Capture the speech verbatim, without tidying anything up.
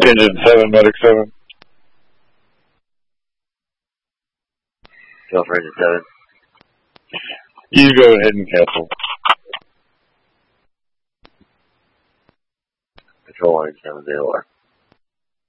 Engine seven, medic seven. Go for engine seven. You go ahead and cancel. Control one, engine seven, zero R.